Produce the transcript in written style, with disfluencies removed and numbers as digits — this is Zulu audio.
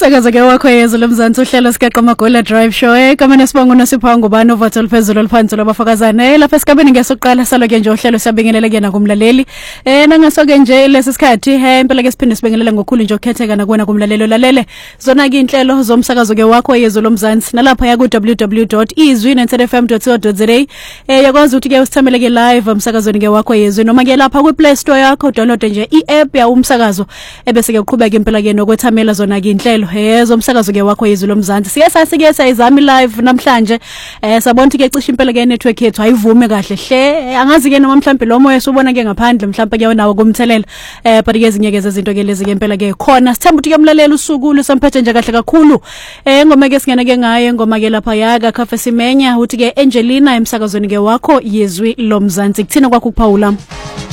Umsakazo ke wakho yezwe lomzansi uhlelo sigaqa Magola Drive Show kama nesibongo nasipha ngubani ovatho liphezulu oliphansi labafakazana lapha esigabeni ngesokuqala salo ke nje uhlelo siyabingelela kuyena kumlaleli nangaso ke nje lesi sikhathi impela ke siphinde sibingelela ngokukhulu nje ukukhetheka nakuwena kumlaleli lalele zona ke inhlelo zomsakazo ke wakho yezwe lomzansi nalapha ya ku www.izwi.fm.co.za yakwazi ukuthi ke usithamele ke live umsakazweni ke wakho yezwe noma ke lapha ku Play Store yakho download nje i-app ya umsakazo ebese ke uqhubeka impela ke nokwethamela zona ke inhlelo zomsakazo ke wakho yezwe lomzansi sike sayizami live namhlanje sabona ukuthi ke cishe impela ke network yethu ayivume kahle hle angazi ke noma mhlawumbe lo moya sobona ke ngaphandle mhlawumbe ke nawo kumthelela but ke ezinye ke zezinto ke lezi ke impela ke khona sithemba ukuthi ke umlaleli usuku lusamphethe nje kahle kakhulu ngoma ke singena ke ngaye ngoma ke lapha yaka Cafe Simenya uthi ke Angelina emsakazweni ke wakho yezwi lomzansi kuthina kwakho kuphawula